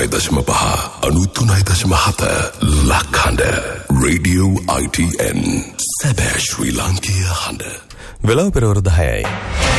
89.5 93.7 ලක්හඬ radio ITN සැබෑ ශ්‍රී ලාංකීය හඬ. වෙලාව පෙරවරු 10යි.